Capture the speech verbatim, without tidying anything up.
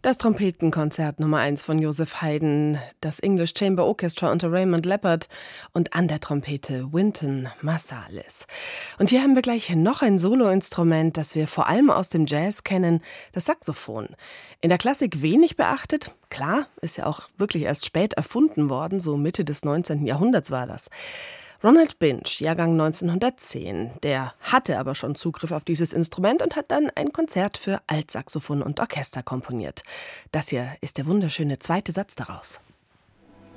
Das Trompetenkonzert Nummer eins von Joseph Haydn, das English Chamber Orchestra unter Raymond Leppard und an der Trompete Wynton Marsalis. Und hier haben wir gleich noch ein Soloinstrument, das wir vor allem aus dem Jazz kennen, das Saxophon. In der Klassik wenig beachtet, klar, ist ja auch wirklich erst spät erfunden worden, so Mitte des neunzehnten Jahrhunderts war das. Ronald Binch, Jahrgang neunzehnhundertzehn, der hatte aber schon Zugriff auf dieses Instrument und hat dann ein Konzert für Altsaxophon und Orchester komponiert. Das hier ist der wunderschöne zweite Satz daraus.